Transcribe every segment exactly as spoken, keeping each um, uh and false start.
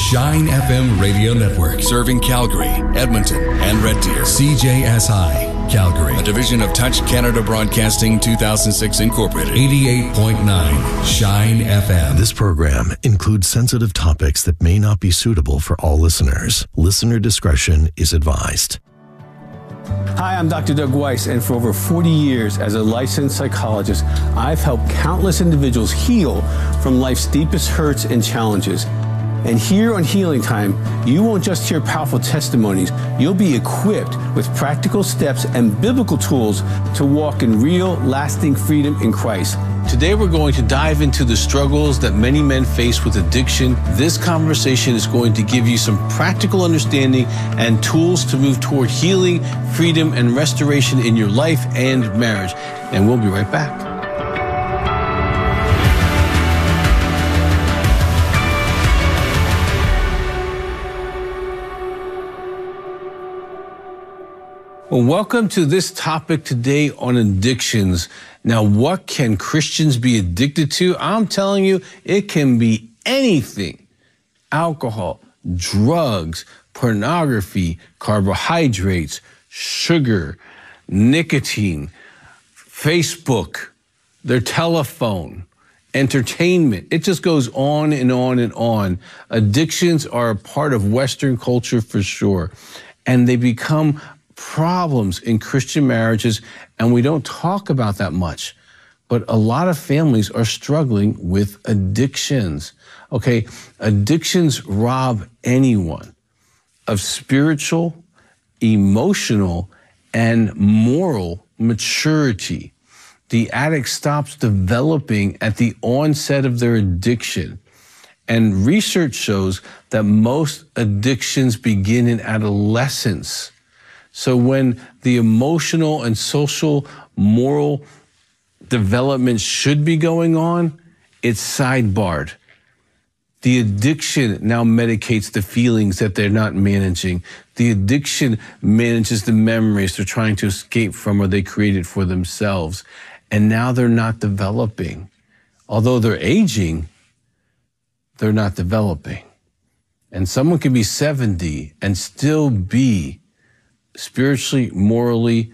Shine F M Radio Network, serving Calgary, Edmonton, and Red Deer. C J S I, Calgary, a division of Touch Canada Broadcasting two thousand six Incorporated. eighty-eight point nine Shine F M. This program includes sensitive topics that may not be suitable for all listeners. Listener discretion is advised. Hi, I'm Doctor Doug Weiss, and for over forty years as a licensed psychologist, I've helped countless individuals heal from life's deepest hurts and challenges. And here on Healing Time, you won't just hear powerful testimonies, you'll be equipped with practical steps and biblical tools to walk in real, lasting freedom in Christ. Today we're going to dive into the struggles that many men face with addiction. This conversation is going to give you some practical understanding and tools to move toward healing, freedom, and restoration in your life and marriage. And we'll be right back. Well, welcome to this topic today on addictions. Now, what can Christians be addicted to? I'm telling you, it can be anything. Alcohol, drugs, pornography, carbohydrates, sugar, nicotine, Facebook, their telephone, entertainment. It just goes on and on and on. Addictions are a part of Western culture for sure, and they become problems in Christian marriages, and we don't talk about that much. But a lot of families are struggling with addictions. Okay, addictions rob anyone of spiritual, emotional, and moral maturity. The addict stops developing at the onset of their addiction. And research shows that most addictions begin in adolescence. So when the emotional and social, moral development should be going on, it's sidebarred. The addiction now medicates the feelings that they're not managing. The addiction manages the memories they're trying to escape from or they created for themselves. And now they're not developing. Although they're aging, they're not developing. And someone can be seventy and still be spiritually, morally,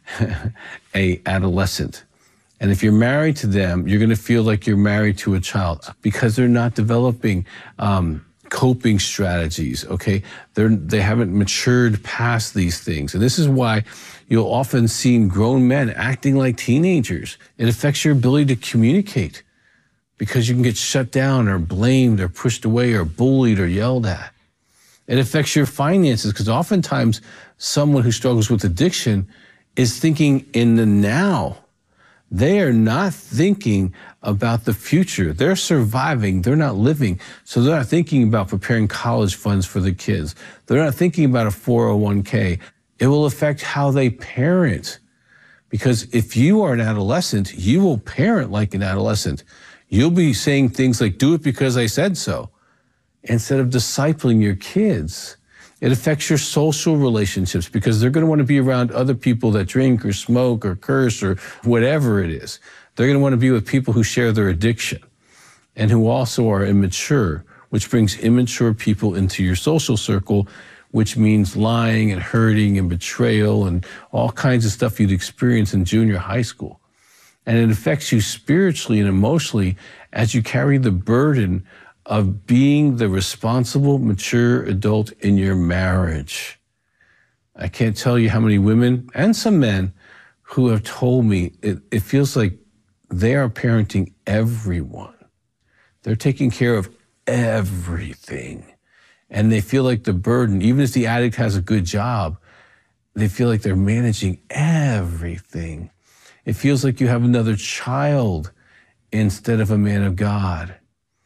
a adolescent. And if you're married to them, you're going to feel like you're married to a child because they're not developing um, coping strategies, okay? They're, they haven't matured past these things. And this is why you'll often see grown men acting like teenagers. It affects your ability to communicate because you can get shut down or blamed or pushed away or bullied or yelled at. It affects your finances because oftentimes someone who struggles with addiction is thinking in the now. They are not thinking about the future. They're surviving. They're not living. So they're not thinking about preparing college funds for the kids. They're not thinking about a four oh one k. It will affect how they parent. Because if you are an adolescent, you will parent like an adolescent. You'll be saying things like, do it because I said so, instead of discipling your kids. It affects your social relationships because they're going to want to be around other people that drink or smoke or curse or whatever it is. They're going to want to be with people who share their addiction and who also are immature, which brings immature people into your social circle, which means lying and hurting and betrayal and all kinds of stuff you'd experience in junior high school. And it affects you spiritually and emotionally as you carry the burden of being the responsible, mature adult in your marriage. I can't tell you how many women and some men who have told me it, it feels like they are parenting everyone. They're taking care of everything. And they feel like the burden, even if the addict has a good job, they feel like they're managing everything. It feels like you have another child instead of a man of God.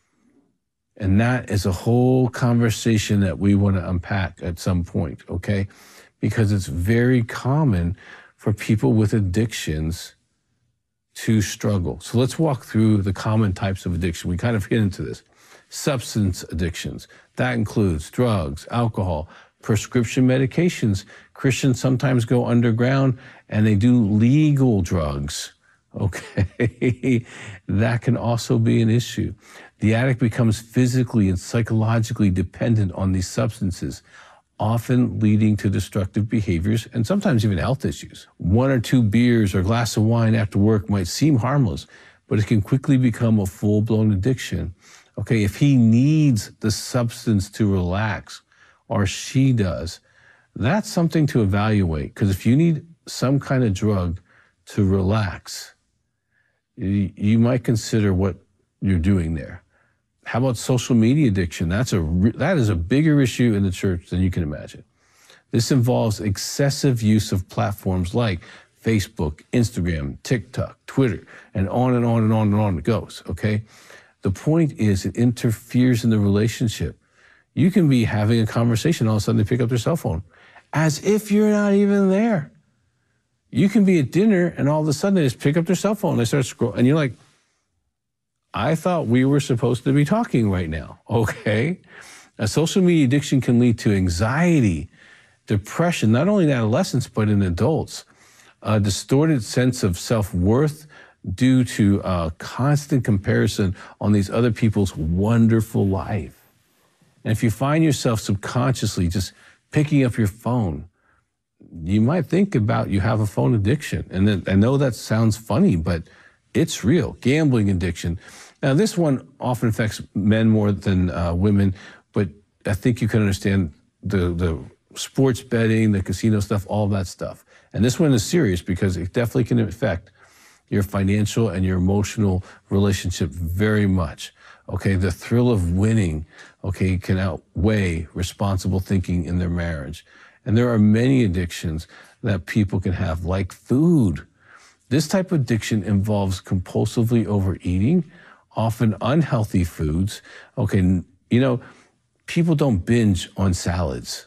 And that is a whole conversation that we want to unpack at some point, okay? Because it's very common for people with addictions to struggle. So let's walk through the common types of addiction. We kind of hit into this. Substance addictions. That includes drugs, alcohol, prescription medications. Christians sometimes go underground and they do legal drugs okay, that can also be an issue. The addict becomes physically and psychologically dependent on these substances, often leading to destructive behaviors and sometimes even health issues. One or two beers or a glass of wine after work might seem harmless, but it can quickly become a full-blown addiction. Okay, if he needs the substance to relax, or she does, that's something to evaluate. Because if you need some kind of drug to relax, you, you might consider what you're doing there. How about social media addiction? That's a that is a bigger issue in the church than you can imagine. This involves excessive use of platforms like Facebook, Instagram, TikTok, Twitter, and on and on and on and on it goes, okay? The point is it interferes in the relationship. You can be having a conversation, all of a sudden they pick up their cell phone, as if you're not even there. You can be at dinner, and all of a sudden they just pick up their cell phone, they start scrolling, and you're like, I thought we were supposed to be talking right now, okay? A social media addiction can lead to anxiety, depression, not only in adolescents, but in adults. A distorted sense of self-worth due to uh, constant comparison on these other people's wonderful life. And if you find yourself subconsciously just picking up your phone, you might think about you have a phone addiction. And then, I know that sounds funny, but it's real. Gambling addiction. Now, this one often affects men more than uh, women, but I think you can understand the, the sports betting, the casino stuff, all that stuff. And this one is serious because it definitely can affect your financial and your emotional relationship very much. Okay, the thrill of winning, okay, can outweigh responsible thinking in their marriage. And there are many addictions that people can have, like food. This type of addiction involves compulsively overeating, often unhealthy foods. Okay, you know, people don't binge on salads.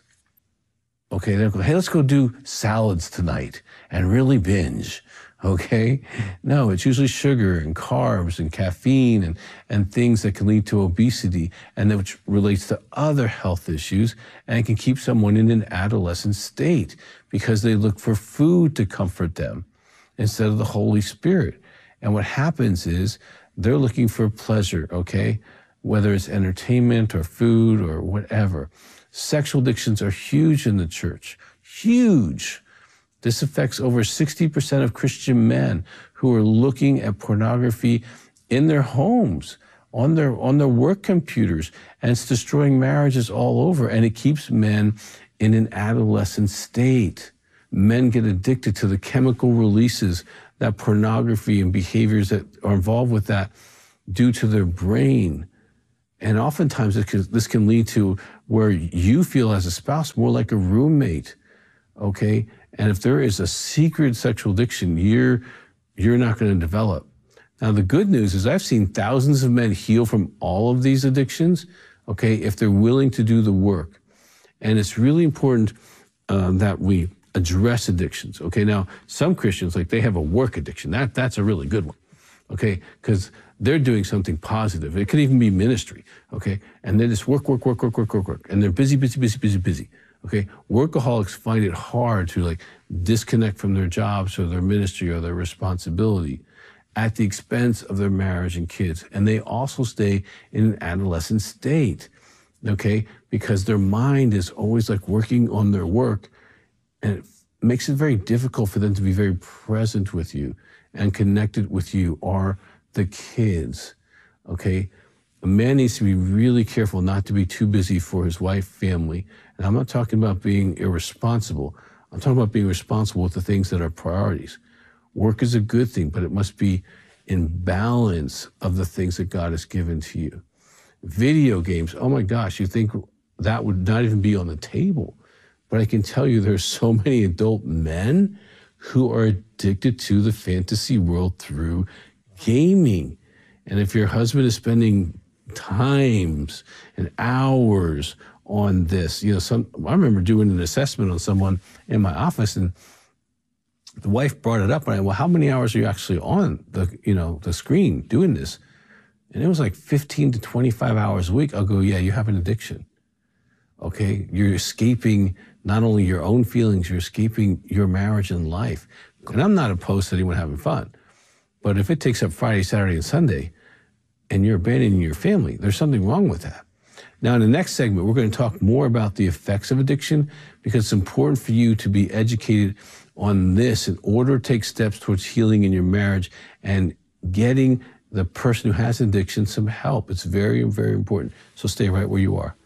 Okay, they go, hey, let's go do salads tonight and really binge. Okay? No, it's usually sugar and carbs and caffeine and, and things that can lead to obesity, and that which relates to other health issues, and it can keep someone in an adolescent state because they look for food to comfort them instead of the Holy Spirit. And what happens is they're looking for pleasure, okay? Whether it's entertainment or food or whatever. Sexual addictions are huge in the church, huge. This affects over sixty percent of Christian men who are looking at pornography in their homes, on their, on their work computers, and it's destroying marriages all over, and it keeps men in an adolescent state. Men get addicted to the chemical releases that pornography and behaviors that are involved with that do to their brain. And oftentimes it can, this can lead to where you feel as a spouse more like a roommate, okay? And if there is a secret sexual addiction, you're, you're not going to develop. Now, the good news is I've seen thousands of men heal from all of these addictions, okay, if they're willing to do the work. And it's really important uh, that we address addictions, okay? Now, some Christians, like, they have a work addiction. That, that's a really good one, okay? Because they're doing something positive. It could even be ministry, okay? And they just work, work, work, work, work, work, work. And they're busy, busy, busy, busy, busy. Okay, workaholics find it hard to like disconnect from their jobs or their ministry or their responsibility at the expense of their marriage and kids. And they also stay in an adolescent state, okay, because their mind is always like working on their work, and it makes it very difficult for them to be very present with you and connected with you or the kids, okay? A man needs to be really careful not to be too busy for his wife, family. And I'm not talking about being irresponsible. I'm talking about being responsible with the things that are priorities. Work is a good thing, but it must be in balance of the things that God has given to you. Video games, oh my gosh, you think that would not even be on the table. But I can tell you there's so many adult men who are addicted to the fantasy world through gaming. And if your husband is spending times and hours on this, you know, some, I remember doing an assessment on someone in my office, and the wife brought it up, and I, well, how many hours are you actually on the, you know, the screen doing this? And it was like fifteen to twenty-five hours a week. I'll go, yeah, you have an addiction. Okay, you're escaping not only your own feelings, you're escaping your marriage and life. And I'm not opposed to anyone having fun, But if it takes up Friday, Saturday, and Sunday, and you're abandoning your family, there's something wrong with that. Now, in the next segment, we're going to talk more about the effects of addiction, because it's important for you to be educated on this in order to take steps towards healing in your marriage and getting the person who has addiction some help. It's very, very important. So stay right where you are.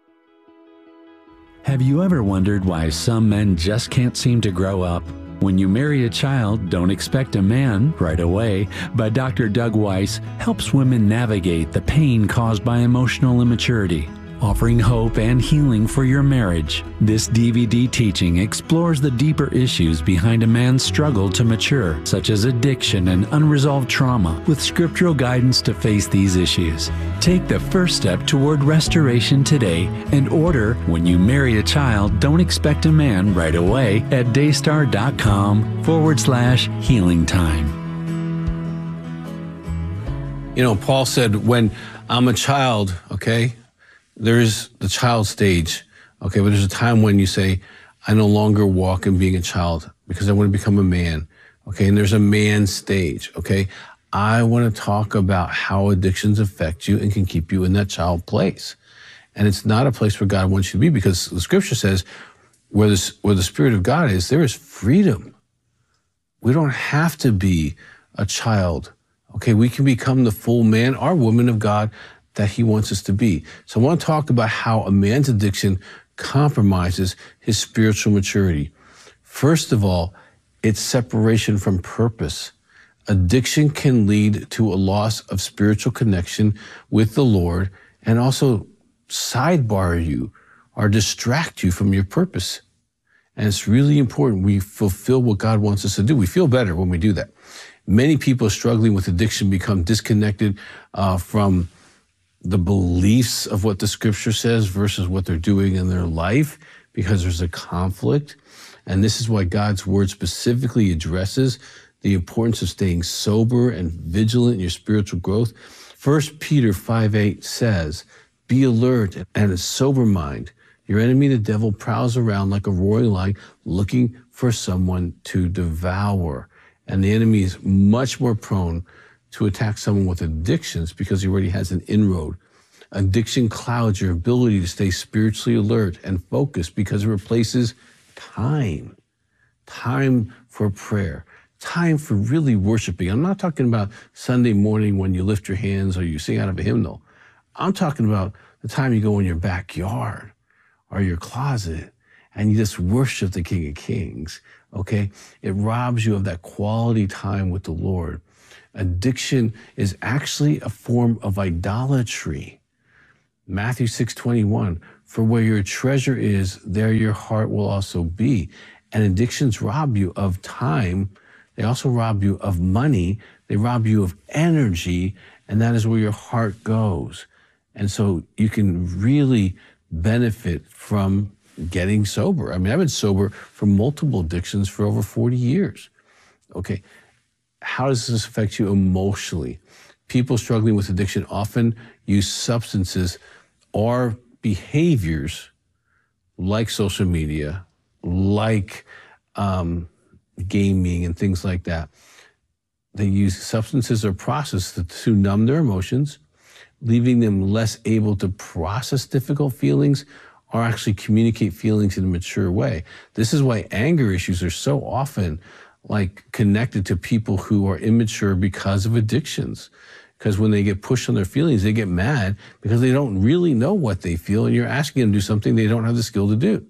Have you ever wondered why some men just can't seem to grow up? When you marry a child, don't expect a man right away, but Doctor Doug Weiss helps women navigate the pain caused by emotional immaturity, offering hope and healing for your marriage. This D V D teaching explores the deeper issues behind a man's struggle to mature, such as addiction and unresolved trauma, with scriptural guidance to face these issues. Take the first step toward restoration today and order When You Marry a Child, Don't Expect a Man Right Away at daystar.com forward slash healing time. You know, Paul said, when I'm a child, okay, there's the child stage, okay, but there's a time when you say, I no longer walk in being a child because I want to become a man, okay, and there's a man stage, okay. I want to talk about how addictions affect you and can keep you in that child place. And it's not a place where God wants you to be, because the scripture says where, this, where the Spirit of God is, there is freedom. We don't have to be a child, okay, we can become the full man or woman of God that he wants us to be. So I want to talk about how a man's addiction compromises his spiritual maturity. First of all, it's separation from purpose. Addiction can lead to a loss of spiritual connection with the Lord and also sidebar you or distract you from your purpose. And it's really important we fulfill what God wants us to do. We feel better when we do that. Many people struggling with addiction become disconnected uh, from the beliefs of what the scripture says versus what they're doing in their life, because there's a conflict. And this is why God's word specifically addresses the importance of staying sober and vigilant in your spiritual growth. First Peter five eight says, be alert and a sober mind. Your enemy, the devil, prowls around like a roaring lion looking for someone to devour. And the enemy is much more prone to attack someone with addictions because he already has an inroad. Addiction clouds your ability to stay spiritually alert and focused because it replaces time. Time for prayer. Time for really worshiping. I'm not talking about Sunday morning when you lift your hands or you sing out of a hymnal. I'm talking about the time you go in your backyard or your closet and you just worship the King of Kings, okay? It robs you of that quality time with the Lord. Addiction is actually a form of idolatry. Matthew six twenty-one, for where your treasure is, there your heart will also be. And addictions rob you of time. They also rob you of money. They rob you of energy, and that is where your heart goes. And so you can really benefit from getting sober. I mean, I've been sober from multiple addictions for over forty years, okay? How does this affect you emotionally? People struggling with addiction often use substances or behaviors like social media, like um, gaming and things like that. They use substances or processes to, to numb their emotions, leaving them less able to process difficult feelings or actually communicate feelings in a mature way. This is why anger issues are so often like connected to people who are immature because of addictions. Because when they get pushed on their feelings, they get mad because they don't really know what they feel, and you're asking them to do something they don't have the skill to do.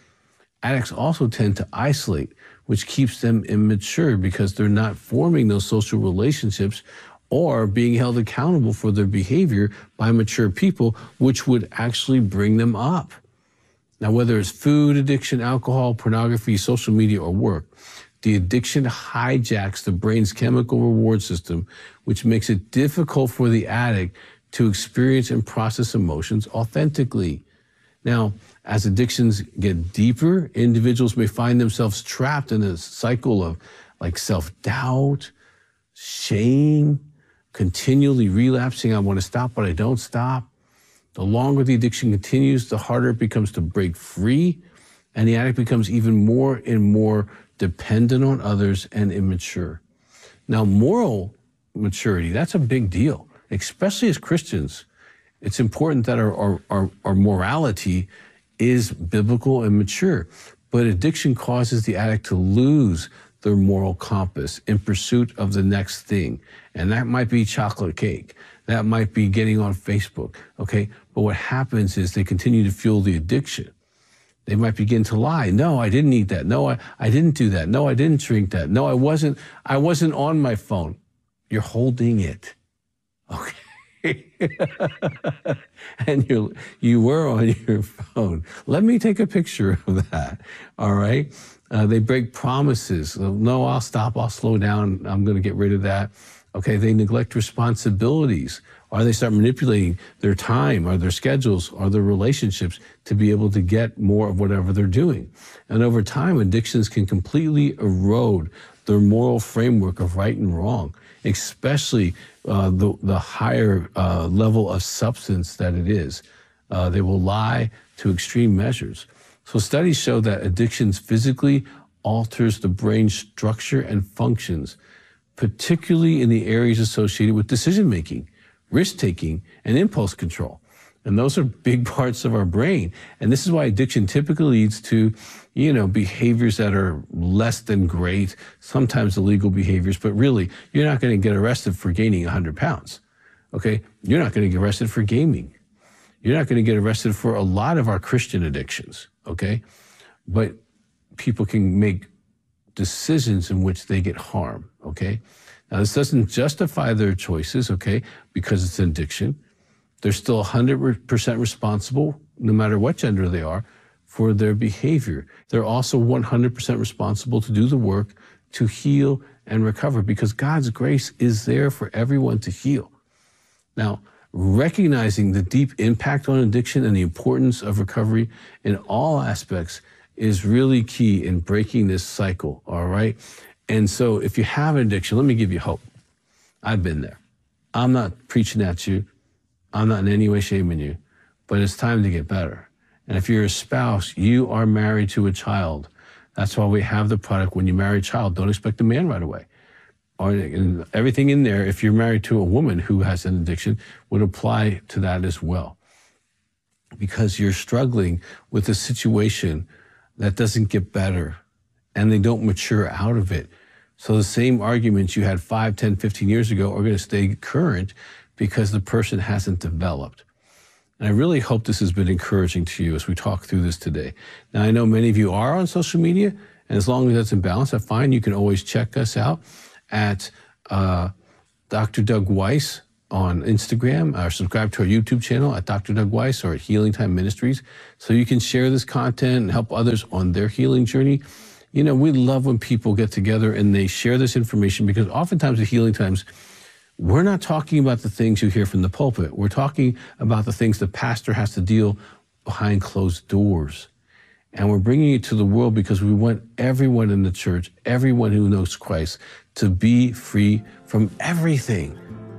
Addicts also tend to isolate, which keeps them immature because they're not forming those social relationships or being held accountable for their behavior by mature people, which would actually bring them up. Now, whether it's food addiction, alcohol, pornography, social media, or work, the addiction hijacks the brain's chemical reward system, which makes it difficult for the addict to experience and process emotions authentically. Now, as addictions get deeper, individuals may find themselves trapped in a cycle of like self-doubt, shame, continually relapsing. I want to stop, but I don't stop. The longer the addiction continues, the harder it becomes to break free, and the addict becomes even more and more dependent on others and immature. Now, moral maturity, that's a big deal, especially as Christians. It's important that our, our, our, our morality is biblical and mature. But addiction causes the addict to lose their moral compass in pursuit of the next thing. And that might be chocolate cake. That might be getting on Facebook, okay? But what happens is they continue to fuel the addiction. They might begin to lie. No, I didn't eat that. No, I, I didn't do that. No, I didn't drink that. No, I wasn't, I wasn't on my phone. You're holding it, okay? And you you were on your phone. Let me take a picture of that, all right? Uh, they break promises. No, I'll stop, I'll slow down, I'm gonna get rid of that. Okay, they neglect responsibilities, or they start manipulating their time or their schedules or their relationships to be able to get more of whatever they're doing. And over time, addictions can completely erode their moral framework of right and wrong, especially uh, the, the higher uh, level of substance that it is. Uh, they will lie to extreme measures. So studies show that addictions physically alters the brain structure and functions, particularly in the areas associated with decision-making, risk-taking, and impulse control. And those are big parts of our brain. And this is why addiction typically leads to, you know, behaviors that are less than great, sometimes illegal behaviors, but really, you're not going to get arrested for gaining one hundred pounds, okay? You're not going to get arrested for gaming. You're not going to get arrested for a lot of our Christian addictions, okay? But people can make decisions in which they get harm, okay? Now, this doesn't justify their choices, okay, because it's an addiction. They're still one hundred percent responsible, no matter what gender they are, for their behavior. They're also one hundred percent responsible to do the work to heal and recover, because God's grace is there for everyone to heal. Now, recognizing the deep impact on addiction and the importance of recovery in all aspects is really key in breaking this cycle, all right? And so if you have an addiction, let me give you hope. I've been there. I'm not preaching at you. I'm not in any way shaming you, but it's time to get better. And if you're a spouse, you are married to a child. That's why we have the product. When you marry a child, don't expect a man right away. Or everything in there, if you're married to a woman who has an addiction, would apply to that as well. Because you're struggling with a situation that doesn't get better and they don't mature out of it. So the same arguments you had five, ten, fifteen years ago are going to stay current because the person hasn't developed. And I really hope this has been encouraging to you as we talk through this today. Now, I know many of you are on social media, and as long as that's in balance, that's fine. You can always check us out at uh, Doctor Doug Weiss on Instagram, or subscribe to our YouTube channel at Doctor Doug Weiss or at Healing Time Ministries, so you can share this content and help others on their healing journey. You know, we love when people get together and they share this information, because oftentimes at Healing Times, we're not talking about the things you hear from the pulpit. We're talking about the things the pastor has to deal behind closed doors. And we're bringing it to the world because we want everyone in the church, everyone who knows Christ, to be free from everything.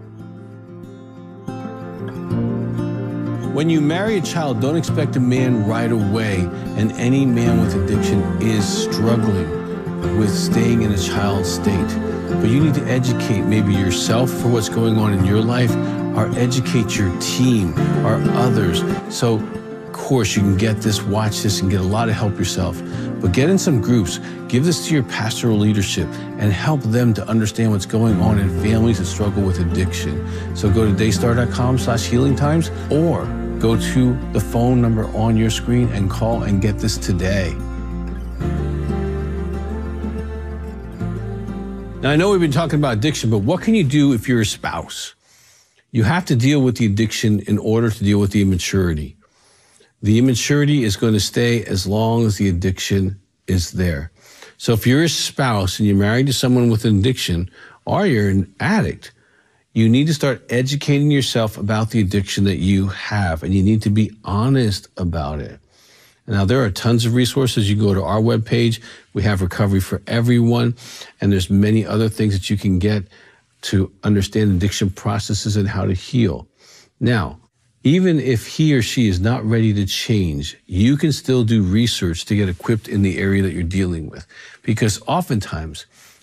When you marry a child, don't expect a man right away. And any man with addiction is struggling with staying in a child state. But you need to educate maybe yourself for what's going on in your life, or educate your team or others. So, of course, you can get this, watch this, and get a lot of help yourself. But get in some groups, give this to your pastoral leadership, and help them to understand what's going on in families that struggle with addiction. So go to daystar.com slash healing times, or go to the phone number on your screen and call and get this today. Now, I know we've been talking about addiction, but what can you do if you're a spouse? You have to deal with the addiction in order to deal with the immaturity. The immaturity is going to stay as long as the addiction is there. So if you're a spouse and you're married to someone with an addiction, or you're an addict, you need to start educating yourself about the addiction that you have, and you need to be honest about it. Now, there are tons of resources. You go to our webpage. We have Recovery for Everyone, and there's many other things that you can get to understand addiction processes and how to heal. Now, even if he or she is not ready to change, you can still do research to get equipped in the area that you're dealing with. Because oftentimes,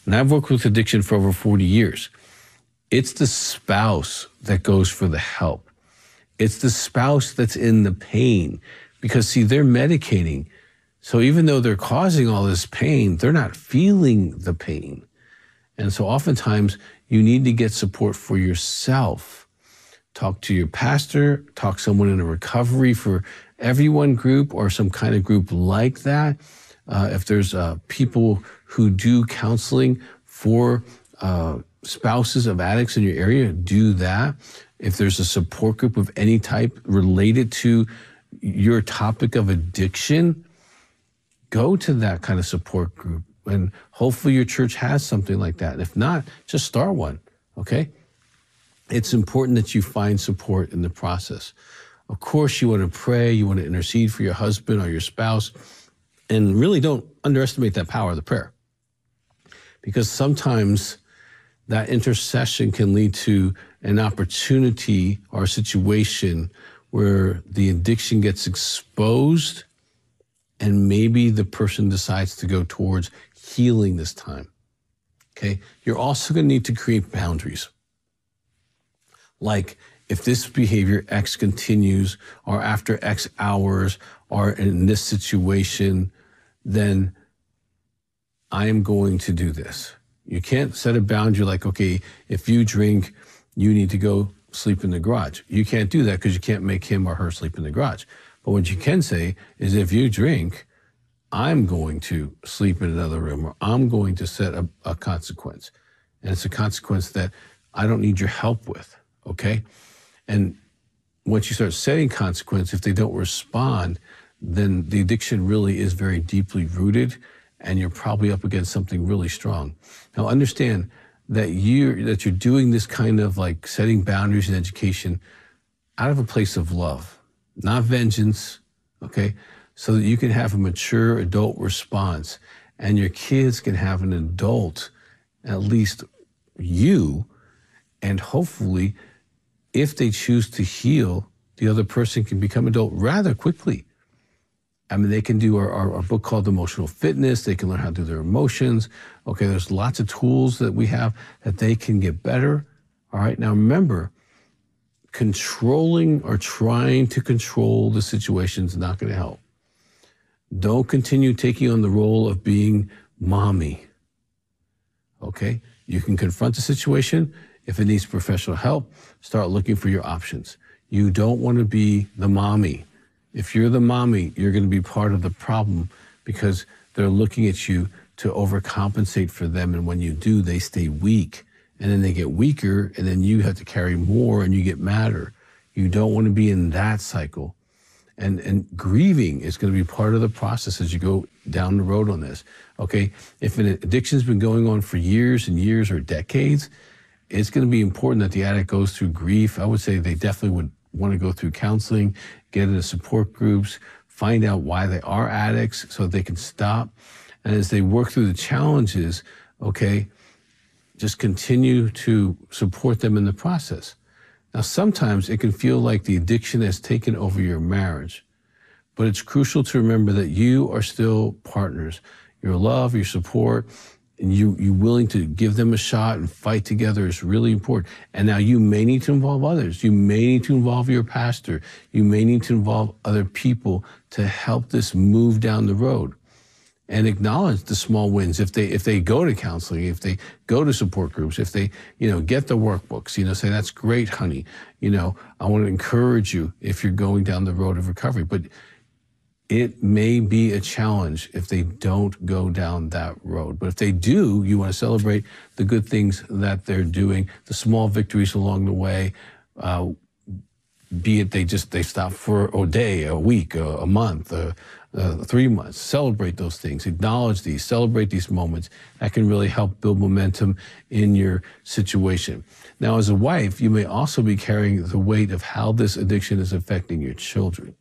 and I've worked with addiction for over forty years, it's the spouse that goes for the help. It's the spouse that's in the pain because, see, they're medicating. So even though they're causing all this pain, they're not feeling the pain. And so oftentimes you need to get support for yourself. Talk to your pastor, talk to someone in a recovery for everyone group or some kind of group like that. Uh, if there's uh, people who do counseling for uh, spouses of addicts in your area, do that. If there's a support group of any type related to your topic of addiction, go to that kind of support group. And hopefully your church has something like that. If not, just start one, okay? It's important that you find support in the process. Of course, you want to pray, you want to intercede for your husband or your spouse, and really don't underestimate that power of the prayer. Because sometimes that intercession can lead to an opportunity or a situation where the addiction gets exposed and maybe the person decides to go towards healing this time, okay? You're also gonna need to create boundaries. Like if this behavior X continues or after X hours or in this situation, then I am going to do this. You can't set a boundary like, okay, if you drink, you need to go sleep in the garage. You can't do that because you can't make him or her sleep in the garage. But what you can say is if you drink, I'm going to sleep in another room or I'm going to set a, a consequence. And it's a consequence that I don't need your help with, okay? And once you start setting consequence, if they don't respond, then the addiction really is very deeply rooted and you're probably up against something really strong. Now understand that you that you're doing this kind of like setting boundaries in education out of a place of love, not vengeance, okay? So that you can have a mature adult response and your kids can have an adult, at least you, and hopefully if they choose to heal, the other person can become adult rather quickly. I mean, they can do our, our, our book called Emotional Fitness. They can learn how to do their emotions. Okay, there's lots of tools that we have that they can get better. All right, now remember, controlling or trying to control the situation is not going to help. Don't continue taking on the role of being mommy. Okay, you can confront the situation. If it needs professional help, start looking for your options. You don't want to be the mommy. If you're the mommy, you're going to be part of the problem because they're looking at you to overcompensate for them. And when you do, they stay weak and then they get weaker and then you have to carry more and you get madder. You don't want to be in that cycle. And, and grieving is going to be part of the process as you go down the road on this. Okay. If an addiction's been going on for years and years or decades, it's going to be important that the addict goes through grief. I would say they definitely would want to go through counseling, get into support groups, find out why they are addicts so they can stop. And as they work through the challenges, okay, just continue to support them in the process. Now, sometimes it can feel like the addiction has taken over your marriage, but it's crucial to remember that you are still partners. Your love, your support, and you, you willing to give them a shot and fight together is really important. And now you may need to involve others. You may need to involve your pastor. You may need to involve other people to help this move down the road. And acknowledge the small wins. If they if they go to counseling, if they go to support groups, if they, you know, get the workbooks, you know, say, that's great, honey. You know, I want to encourage you if you're going down the road of recovery. But it may be a challenge if they don't go down that road. But if they do, you want to celebrate the good things that they're doing, the small victories along the way, uh, be it they just, they stop for a day, a week, a, a month, a, uh, three months. Celebrate those things. Acknowledge these. Celebrate these moments. That can really help build momentum in your situation. Now, as a wife, you may also be carrying the weight of how this addiction is affecting your children.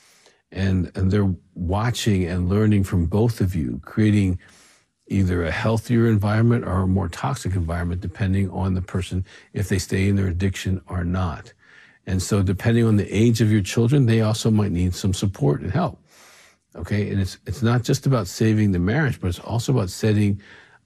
And, and they're watching and learning from both of you, creating either a healthier environment or a more toxic environment, depending on the person, if they stay in their addiction or not. And so depending on the age of your children, they also might need some support and help. Okay, and it's it's not just about saving the marriage, but it's also about setting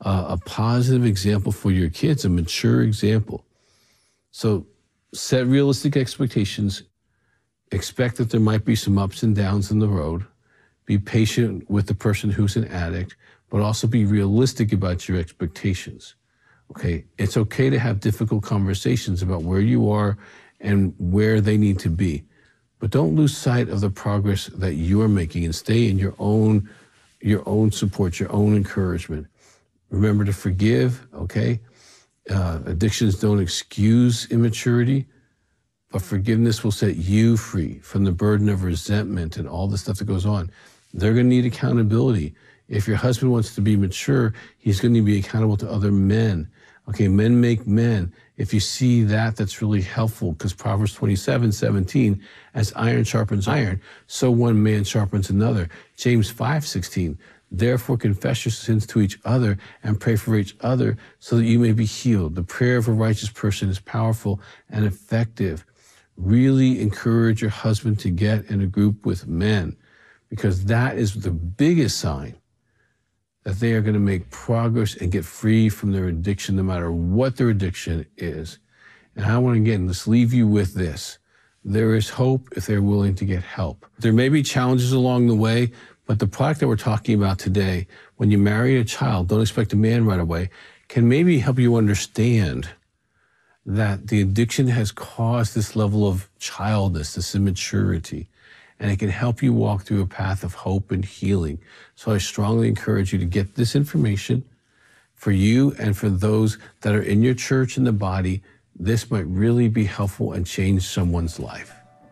uh, a positive example for your kids, a mature example. So set realistic expectations. Expect that there might be some ups and downs in the road. Be patient with the person who's an addict, but also be realistic about your expectations. Okay, it's okay to have difficult conversations about where you are and where they need to be. But don't lose sight of the progress that you're making and stay in your own, your own support, your own encouragement. Remember to forgive, okay? Uh, addictions don't excuse immaturity, but forgiveness will set you free from the burden of resentment and all the stuff that goes on. They're going to need accountability. If your husband wants to be mature, he's going to be accountable to other men. Okay, men make men. If you see that, that's really helpful, because Proverbs twenty-seven seventeen, as iron sharpens iron, so one man sharpens another. James five sixteen, therefore confess your sins to each other and pray for each other so that you may be healed. The prayer of a righteous person is powerful and effective. Really encourage your husband to get in a group with men, because that is the biggest sign that they are going to make progress and get free from their addiction, no matter what their addiction is. And I want to, again, let's leave you with this. There is hope if they're willing to get help. There may be challenges along the way, but the product that we're talking about today, when you marry a child, don't expect a man right away, can maybe help you understand that the addiction has caused this level of childness, this immaturity, and it can help you walk through a path of hope and healing. So I strongly encourage you to get this information for you and for those that are in your church and the body. This might really be helpful and change someone's life.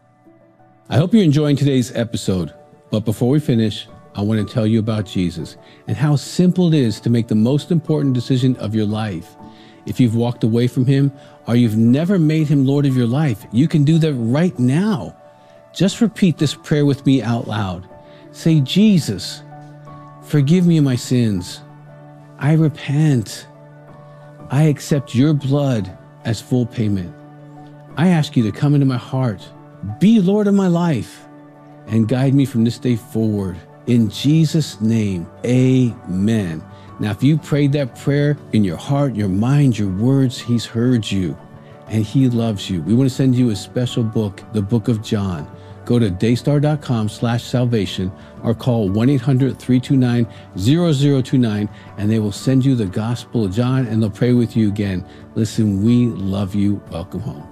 I hope you're enjoying today's episode, but before we finish, I want to tell you about Jesus and how simple it is to make the most important decision of your life. If you've walked away from him or you've never made him Lord of your life, you can do that right now. Just repeat this prayer with me out loud. Say, Jesus, forgive me my sins. I repent. I accept your blood as full payment. I ask you to come into my heart, be Lord of my life, and guide me from this day forward. In Jesus' name, amen. Now, if you prayed that prayer in your heart, your mind, your words, he's heard you and he loves you. We want to send you a special book, the Book of John. Go to daystar.com slash salvation or call one eight hundred three two nine zero zero two nine and they will send you the Gospel of John and they'll pray with you again. Listen, we love you. Welcome home.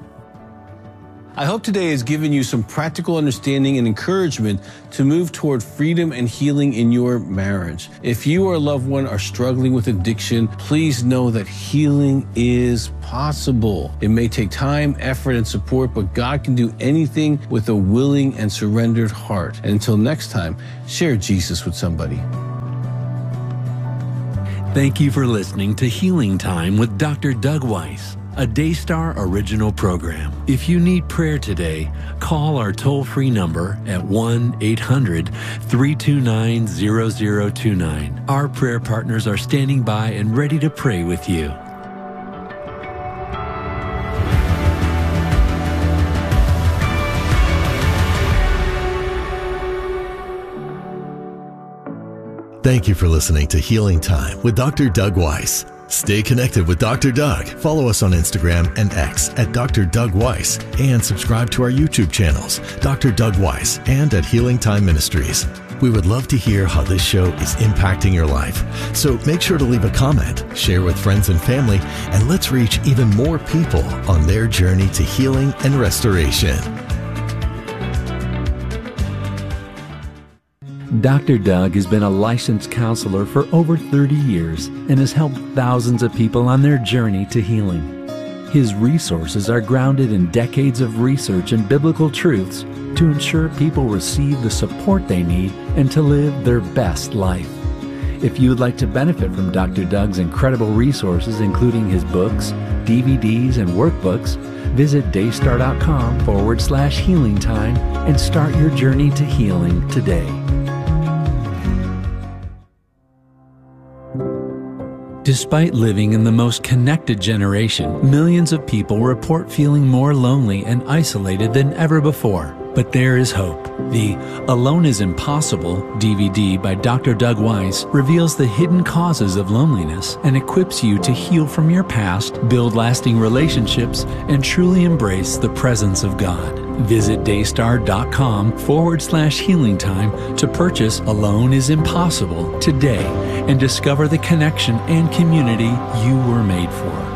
I hope today has given you some practical understanding and encouragement to move toward freedom and healing in your marriage. If you or a loved one are struggling with addiction, please know that healing is possible. It may take time, effort, and support, but God can do anything with a willing and surrendered heart. And until next time, share Jesus with somebody. Thank you for listening to Healing Time with Doctor Doug Weiss, a Daystar original program. If you need prayer today, call our toll-free number at one eight hundred three two nine zero zero two nine. Our prayer partners are standing by and ready to pray with you. Thank you for listening to Healing Time with Doctor Doug Weiss. Stay connected with Doctor Doug. Follow us on Instagram and X at Doctor Doug Weiss and subscribe to our YouTube channels, Doctor Doug Weiss and at Healing Time Ministries. We would love to hear how this show is impacting your life. So make sure to leave a comment, share with friends and family, and let's reach even more people on their journey to healing and restoration. Doctor Doug has been a licensed counselor for over thirty years and has helped thousands of people on their journey to healing. His resources are grounded in decades of research and biblical truths to ensure people receive the support they need and to live their best life. If you would like to benefit from Doctor Doug's incredible resources, including his books, D V Ds, and workbooks, visit daystar.com forward slash healing time and start your journey to healing today. Despite living in the most connected generation, millions of people report feeling more lonely and isolated than ever before. But there is hope. The Alone is Impossible D V D by Doctor Doug Weiss reveals the hidden causes of loneliness and equips you to heal from your past, build lasting relationships, and truly embrace the presence of God. Visit daystar.com forward slash healing time to purchase Alone is Impossible today and discover the connection and community you were made for.